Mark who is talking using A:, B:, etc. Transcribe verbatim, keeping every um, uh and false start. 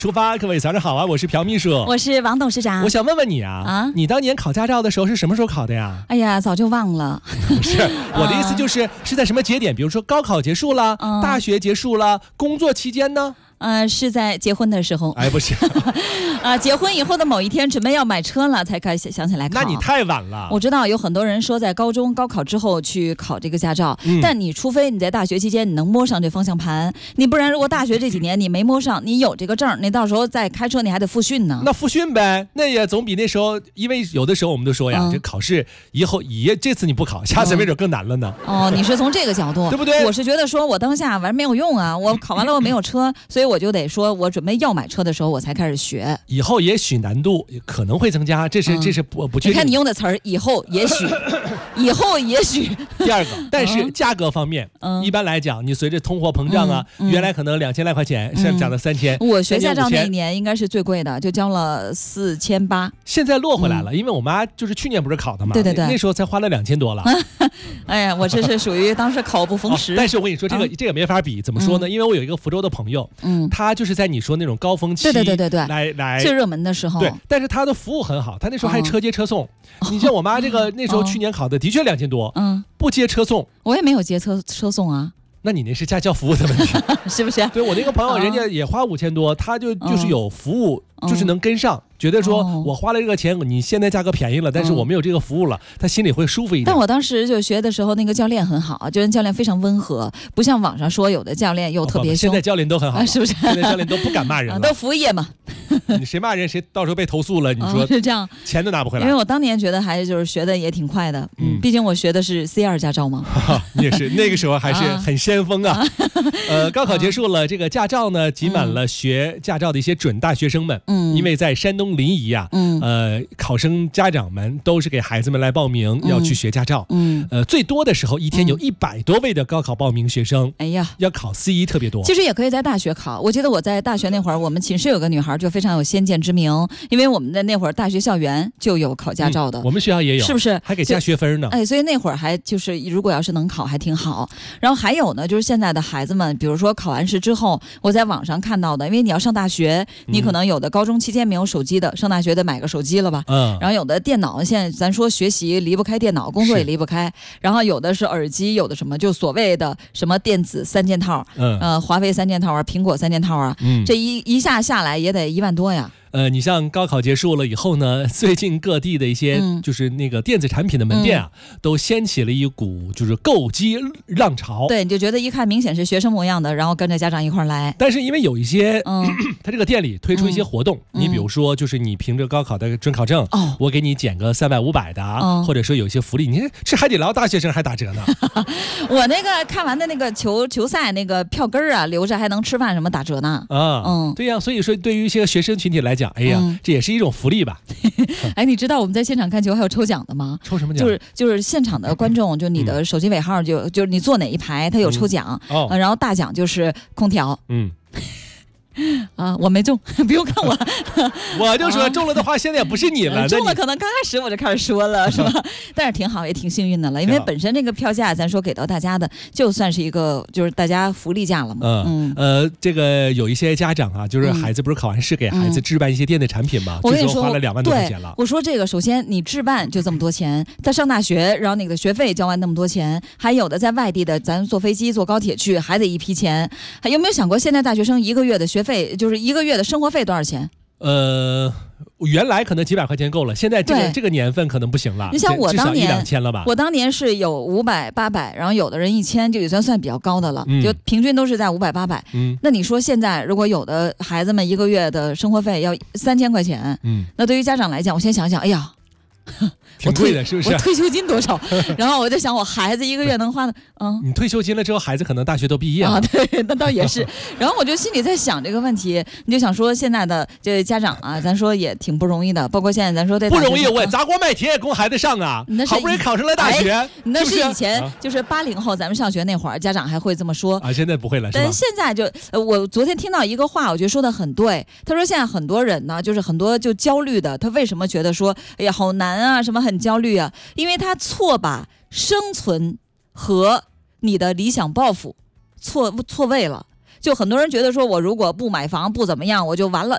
A: 出发，各位早上好啊！我是朴秘书，
B: 我是王董事长。
A: 我想问问你啊，啊你当年考驾照的时候是什么时候考的呀？
B: 哎呀，早就忘了。
A: 是，我的意思就是是在什么节点？比如说高考结束了，嗯、大学结束了，工作期间呢？
B: 呃，是在结婚的时候。
A: 哎，不是，
B: 啊，结婚以后的某一天，准备要买车了，才开始想起来考。
A: 那你太晚了。
B: 我知道有很多人说在高中高考之后去考这个驾照，嗯、但你除非你在大学期间你能摸上这方向盘，你不然如果大学这几年你没摸上，你有这个证，你到时候再开车你还得复训呢。
A: 那复训呗，那也总比那时候，因为有的时候我们都说呀，嗯、这考试以后也这次你不考，下次没准更难了呢。
B: 嗯、哦，你是从这个角度，
A: 对不对？
B: 我是觉得说我当下反正没有用啊，我考完了我没有车，所以我就得说我。准备要买车的时候，我才开始学。
A: 以后也许难度可能会增加，这是、嗯、这是不不确定。
B: 你看你用的词儿，以后也许，以后也许。
A: 第二个，但是价格方面，嗯、一般来讲，你随着通货膨胀啊，嗯嗯、原来可能两千来块钱，现在涨到三千。
B: 我学驾照那一年应该是最贵的，就交了四千八。
A: 现在落回来了，嗯、因为我妈就是去年不是考的嘛，
B: 对对对，
A: 那时候才花了两千多了。
B: 哎呀，我这是属于当时考不逢时。
A: 哦、但是我跟你说，这个、嗯、这个没法比，怎么说呢？嗯、因为我有一个福州的朋友，嗯，他就是在你说那种高峰期，
B: 对对对对对，
A: 来来
B: 最热门的时候，
A: 对，但是他的服务很好，他那时候还车接车送。哦、你像我妈这个那时候去年考的，的确两千多，嗯，不接车送，
B: 我也没有接车车送啊。
A: 那你那是驾校服务的问题，
B: 是不是？
A: 对，我那个朋友，人家也花五千多，他就就是有服务，嗯、就是能跟上。觉得说我花了这个钱，你现在价格便宜了，但是我没有这个服务了，他心里会舒服一点。
B: 但我当时就学的时候，那个教练很好，就是教练非常温和，不像网上说有的教练又特别凶。
A: 现在教练都很好，
B: 啊、是不是？
A: 现在教练都不敢骂人了，
B: 都服务业嘛。
A: 你谁骂人，谁到时候被投诉了，你说、
B: 哦、是这样，
A: 钱都拿不回来。
B: 因为我当年觉得还是就是学的也挺快的，嗯，毕竟我学的是 C 二 驾照嘛。
A: 你也是那个时候还是很先锋啊。呃，高考结束了，这个驾照呢挤满了学驾照的一些准大学生们，嗯，因为在山东临沂啊，嗯。呃，考生家长们都是给孩子们来报名，嗯、要去学驾照。嗯，呃，最多的时候一天有一百多位的高考报名学生。哎呀，要考 C 一特别多。
B: 其实也可以在大学考。我记得我在大学那会儿，我们寝室有个女孩就非常有先见之明，因为我们的那会儿大学校园就有考驾照的。
A: 嗯、我们学校也有，
B: 是不是？
A: 还给加学分呢。
B: 哎，所以那会儿还就是如果要是能考还挺好。然后还有呢，就是现在的孩子们，比如说考完试之后，我在网上看到的，因为你要上大学，你可能有的高中期间没有手机的，上大学得买个手机了吧？嗯，然后有的电脑，现在咱说学习离不开电脑，工作也离不开。然后有的是耳机，有的什么就所谓的什么电子三件套，嗯，呃，华为三件套啊，苹果三件套啊，嗯，这一一下下来也得一万多呀。
A: 呃，你像高考结束了以后呢，最近各地的一些就是那个电子产品的门店啊，嗯、都掀起了一股就是购机浪潮。
B: 对，你就觉得一看明显是学生模样的，然后跟着家长一块来。
A: 但是因为有一些，嗯，他这个店里推出一些活动，嗯、你比如说就是你凭着高考的准考证，哦、我给你减个三百五百的，哦、或者说有一些福利，你看吃海底捞大学生还打折呢。
B: 我那个看完的那个球球赛那个票根啊，留着还能吃饭什么打折呢？啊，嗯，
A: 对呀，所以说对于一些学生群体来讲，哎呀，嗯、这也是一种福利吧。
B: 哎，你知道我们在现场看球还有抽奖的吗？
A: 抽什么奖？
B: 就是就是现场的观众，就你的手机尾号就，就就是你坐哪一排，他有抽奖，嗯哦呃、然后大奖就是空调。嗯。啊，我没中，不用看我。
A: 我就说中了的话，现在也不是你了。
B: 中了可能刚开始我就开始说了，是吧？但是挺好，也挺幸运的了，因为本身这个票价，咱说给到大家的，就算是一个就是大家福利价了嘛。嗯呃，
A: 这个有一些家长啊，就是孩子不是考完试给孩子置办一些电子产品嘛，
B: 我跟你说
A: 花了两万多块钱了。
B: 我说这个，首先你置办就这么多钱，他上大学，然后那个学费交完那么多钱，还有的在外地的，咱坐飞机坐高铁去还得一批钱。还有没有想过，现在大学生一个月的学费就是一个月的生活费多少钱？
A: 呃，原来可能几百块钱够了，现在这个这个年份可能不行了。
B: 你像我当年
A: 一两千了吧？
B: 我当年是有五百、八百，然后有的人一千，就也算算比较高的了，嗯、就平均都是在五百、八百。嗯，那你说现在如果有的孩子们一个月的生活费要三千块钱，嗯，那对于家长来讲，我先想想，哎呀。
A: 挺贵的，是不是？
B: 我退休金多少？然后我在想，我孩子一个月能花的，嗯，
A: 你退休金了之后，孩子可能大学都毕业了
B: 啊。对，那倒也是。然后我就心里在想这个问题，你就想说，现在的这家长啊，咱说也挺不容易的，包括现在咱说这
A: 不容易，我也砸锅卖铁供孩子上啊，好不容易考上了大学。
B: 哎、那是以前，就是八零后咱们上学那会儿，家长还会这么说
A: 啊，现在不会了，是吧？
B: 但现在就，呃，我昨天听到一个话，我觉得说的很对。他说现在很多人呢，就是很多就焦虑的，他为什么觉得说，哎呀，好难啊，什么很焦虑啊？因为他错把生存和你的理想抱负错错位了。就很多人觉得说，我如果不买房不怎么样，我就完了。